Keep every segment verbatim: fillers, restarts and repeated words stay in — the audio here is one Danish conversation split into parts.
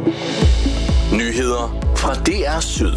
Nyheder fra D R Syd.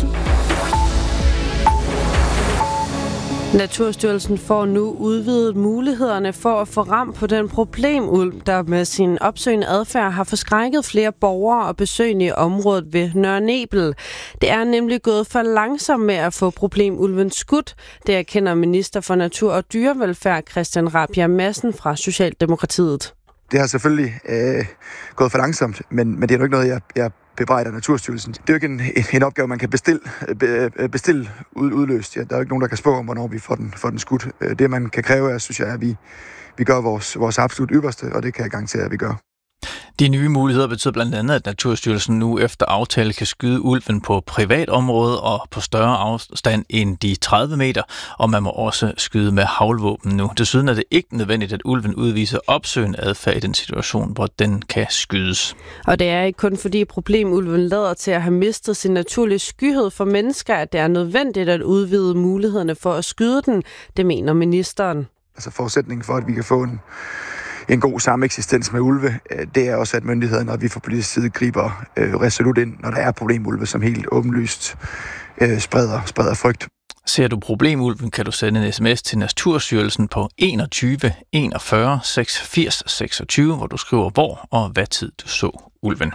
Naturstyrelsen får nu udvidet mulighederne for at få ram på den problemulv, der med sin opsøgende adfærd har forskrækket flere borgere og besøgende i området ved Nørre Nebel. Det er nemlig gået for langsomt med at få problemulven skudt. Det erkender minister for natur og dyrevelfærd Christian Rabjerg Madsen fra Socialdemokratiet. Det har selvfølgelig øh, gået for langsomt, men, men det er jo ikke noget, jeg, jeg bebrejder Naturstyrelsen. Det er jo ikke en, en opgave, man kan bestille, bestille ud, udløst. Ja, der er jo ikke nogen, der kan spå om, hvornår vi får den, får den skudt. Det, man kan kræve, er, synes jeg, at vi, vi gør vores, vores absolut ypperste, og det kan jeg garantere, at vi gør. De nye muligheder betyder blandt andet, at Naturstyrelsen nu efter aftale kan skyde ulven på privatområde og på større afstand end de tredive meter, og man må også skyde med haglvåben nu. Desuden er det ikke nødvendigt, at ulven udviser opsøgende adfærd i den situation, hvor den kan skydes. Og det er ikke kun fordi problemulven lader til at have mistet sin naturlige skyhed for mennesker, at det er nødvendigt at udvide mulighederne for at skyde den, det mener ministeren. Altså forudsætningen for, at vi kan få en En god sameksistens med ulve, det er også, at myndighederne, når vi fra politisk side, griber øh, resolut ind, når der er problemulve, som helt åbenlyst øh, spreder, spreder frygt. Ser du problemulven, kan du sende en sms til Naturstyrelsen på enogtyve enogfyrre seksogfirs seksogtyve, hvor du skriver hvor og hvad tid du så ulven.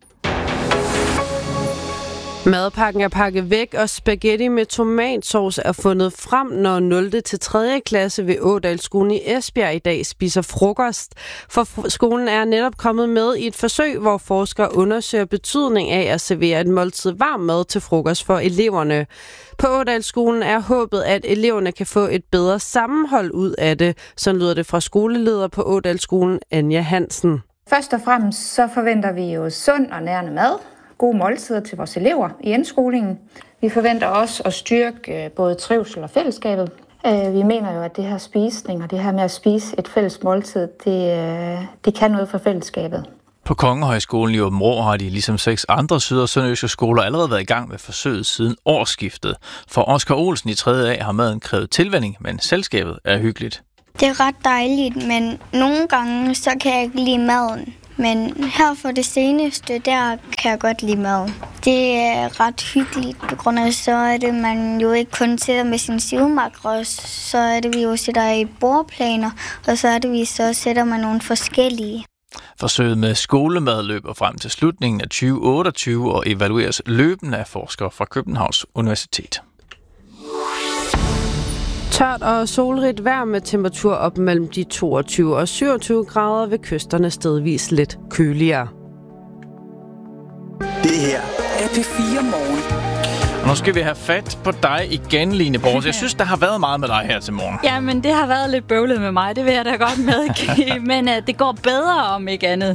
Madpakken er pakket væk, og spaghetti med tomatsauce er fundet frem, når nul til tredje klasse ved Ådalsskolen i Esbjerg i dag spiser frokost. For skolen er netop kommet med i et forsøg, hvor forskere undersøger betydning af at servere et måltid varm mad til frokost for eleverne. På Ådalsskolen er håbet, at eleverne kan få et bedre sammenhold ud af det. Sådan lyder det fra skoleleder på Ådalsskolen, Anja Hansen. Først og fremmest så forventer vi jo sund og nærende mad. Gode måltider til vores elever i indskolingen. Vi forventer også at styrke både trivsel og fællesskabet. Vi mener jo, at det her spisning og det her med at spise et fælles måltid, det, det kan noget for fællesskabet. På Kongehøjskolen i Aabenraa har de ligesom seks andre syd- og sønderjyske skoler allerede været i gang med forsøget siden årsskiftet. For Oscar Olsen i tredje A har maden krævet tilvænning, men selskabet er hyggeligt. Det er ret dejligt, men nogle gange så kan jeg ikke lide maden. Men her for det seneste, der kan jeg godt lide maden. Det er ret hyggeligt, på grund af, så er det, man jo ikke kun sidder med sin sivmakre, så er det, vi jo sætter i bordplaner, og så er det, vi så sætter med nogle forskellige. Forsøget med skolemad løber frem til slutningen af tyve otteogtyve og evalueres løbende af forskere fra Københavns Universitet. Tørt og solrigt vejr med temperatur op mellem de toogtyve og syvogtyve grader, ved kysterne stedvis lidt køligere. Det her er P fire Morgen. Og nu skal vi have fat på dig igen, Line Borg. Jeg synes, der har været meget med dig her til morgen. Ja, men det har været lidt bøvlet med mig. Det vil jeg da godt medgive. Men uh, det går bedre om ikke andet.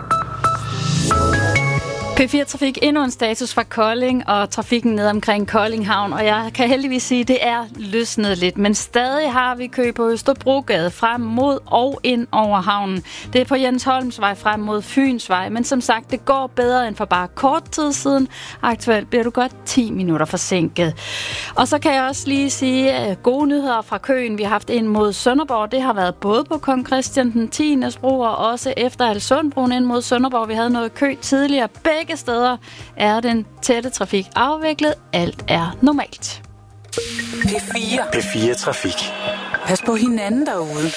P fire Trafik, endnu en status fra Kolding og trafikken ned omkring Kolding Havn, og jeg kan heldigvis sige, at det er løsnet lidt, men stadig har vi kø på Østerbrogade frem mod og ind over havnen. Det er på Jens Holmsvej frem mod Fynsvej, men som sagt, det går bedre end for bare kort tid siden. Aktuelt bliver du godt ti minutter forsinket. Og så kan jeg også lige sige at gode nyheder fra køen, vi har haft ind mod Sønderborg. Det har været både på Kong Christian den tiende bro og også efter Alsundbroen ind mod Sønderborg. Vi havde noget kø tidligere. Begge Begge steder er den tætte trafik afviklet. Alt er normalt. P fire. P fire Trafik. Pas på hinanden derude.